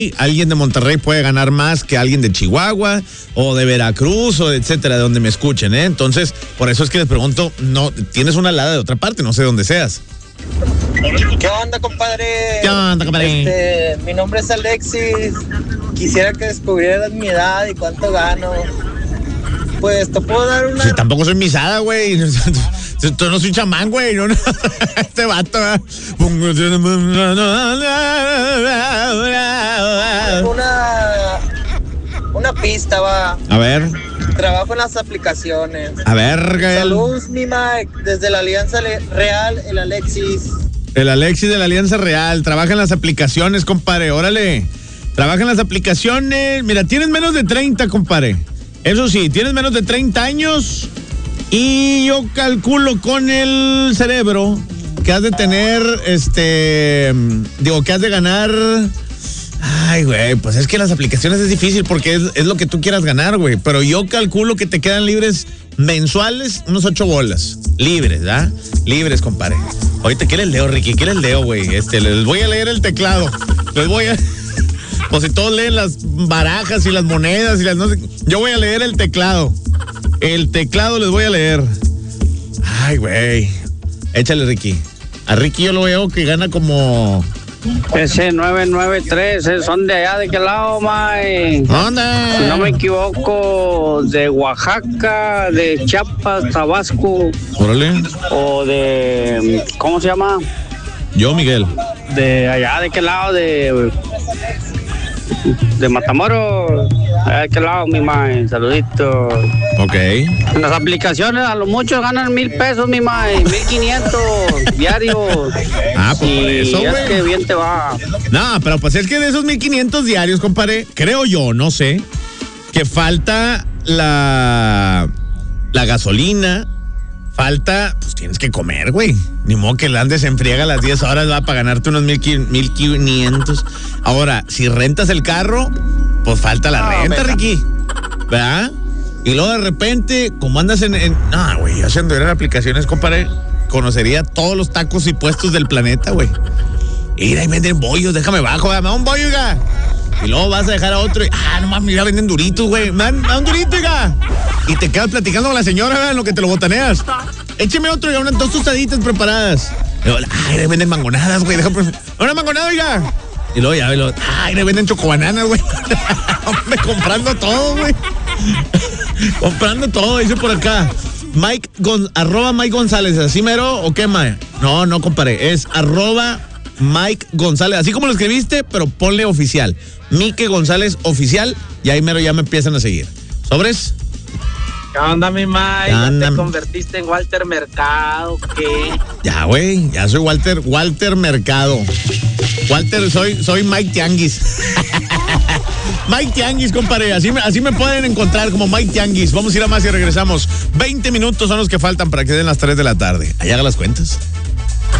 alguien de Monterrey puede ganar más que alguien de Chihuahua o de Veracruz o etcétera, de donde me escuchen, ¿eh? Entonces, por eso es que les pregunto, no, tienes una alada de otra parte, no sé dónde seas. ¿Qué onda, compadre? ¿Qué onda, compadre? Mi nombre es Alexis. Quisiera que descubrieras mi edad y cuánto gano. Pues te puedo dar una... Si tampoco soy misada, güey. Tú no soy chamán, güey. No. Este vato, Una pista, va. A ver. Trabajo en las aplicaciones. A ver, Gael. Saludos, mi Mike. Desde la Alianza Real, el Alexis. El Alexis de la Alianza Real. Trabaja en las aplicaciones, compadre. Órale. Trabaja en las aplicaciones. Mira, tienes menos de 30, compadre. Eso sí, tienes menos de 30 años. Y yo calculo con el cerebro que has de tener, que has de ganar. Ay, güey, pues es que las aplicaciones es difícil porque es lo que tú quieras ganar, güey. Pero yo calculo que te quedan libres mensuales unos 8 bolas. Libres, ¿verdad? Libres, compadre. Ahorita, ¿qué les leo, Ricky? ¿Qué les leo, güey? Les voy a leer el teclado. Pues si todos leen las barajas y las monedas y las no sé. Yo voy a leer el teclado. El teclado les voy a leer. Ay, güey. Échale, Ricky. A Ricky yo lo veo que gana como... Ese 993, son de allá, ¿de qué lado, mae? ¿Dónde? Si no me equivoco, de Oaxaca, de Chiapas, Tabasco. Órale. O de... ¿Cómo se llama? Yo, Miguel. De allá, ¿de qué lado? De Matamoros. ¿De qué lado, mi mae? Saluditos. Ok. En las aplicaciones a lo mucho ganan 1,000 pesos, mi mae. 1,500 diarios. Ah, pues por eso, güey. güey. Es que bien te va. No, pero pues es que de esos 1,500 diarios, compadre, creo yo, no sé, que falta la gasolina, falta, pues tienes que comer, güey. Ni modo que la andes en friega a las 10 horas, va para ganarte unos 1,500. Ahora, si rentas el carro, pues falta la renta, Ricky. ¿Verdad? Y luego de repente, como andas no, güey, yo haciendo aplicaciones, compadre, conocería todos los tacos y puestos del planeta, güey. Mira, ahí venden bollos, déjame bajo, me da un bollo, oiga. Y luego vas a dejar a otro y, no mames, mira, venden duritos, güey. Me da un durito, oiga. Y te quedas platicando con la señora, ¿verdad? En lo que te lo botaneas. Écheme otro, oiga, unas 2 tostaditas preparadas. Y luego, ahí venden mangonadas, güey. Una mangonada, oiga. Y luego ya, ahí venden chocobananas, güey. Hombre, comprando todo, güey. Comprando todo, dice por acá. Arroba Mike González, ¿así mero o qué, mae? No, compadre, es arroba Mike González, así como lo escribiste, pero ponle oficial. Mike González oficial, y ahí mero ya me empiezan a seguir. ¿Sobres? ¿Qué onda, mi Mike? ¿Qué onda? ¿Ya te convertiste en Walter Mercado? ¿Qué? Ya, güey, ya soy Walter Mercado. Walter, soy Mike Tianguis. Mike Tianguis, compadre, así me pueden encontrar como Mike Tianguis. Vamos a ir a más y regresamos. 20 minutos son los que faltan para que den las 3 de la tarde. Ahí haga las cuentas.